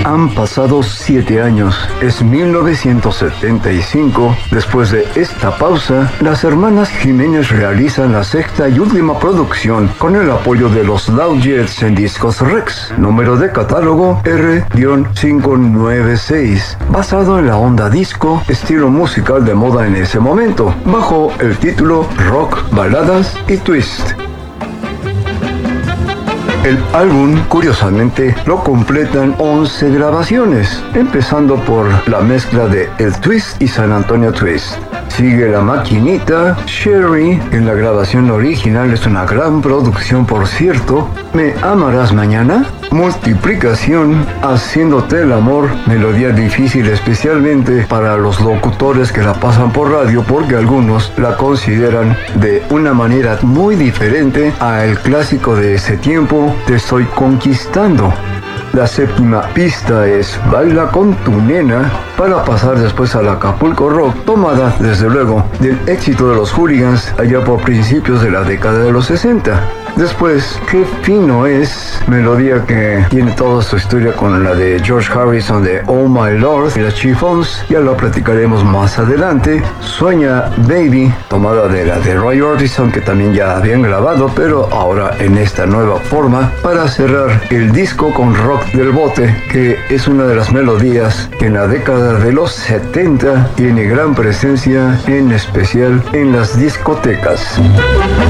Han pasado 7 años, es 1975. Después de esta pausa, las hermanas Jiménez realizan la sexta y última producción con el apoyo de los Loudjets en Discos Rex, número de catálogo R-596, basado en la onda disco, estilo musical de moda en ese momento, bajo el título Rock, Baladas y Twist. El álbum, curiosamente, lo completan 11 grabaciones, empezando por la mezcla de El Twist y San Antonio Twist. Sigue La Maquinita, Sherry, en la grabación original es una gran producción por cierto, Me Amarás Mañana, Multiplicación, Haciéndote el Amor, melodía difícil especialmente para los locutores que la pasan por radio porque algunos la consideran de una manera muy diferente a el clásico de ese tiempo, Te Estoy Conquistando. La séptima pista es Baila con tu nena, para pasar después al Acapulco Rock, tomada desde luego del éxito de los Hooligans allá por principios de la década de los 60. Después, Qué fino es, melodía que tiene toda su historia con la de George Harrison de Oh My Lord y las Chiffons, ya lo platicaremos más adelante. Sueña Baby, tomada de la de Roy Orbison que también ya habían grabado, pero ahora en esta nueva forma, para cerrar el disco con Rock del Bote, que es una de las melodías que en la década de los 70 tiene gran presencia, en especial en las discotecas.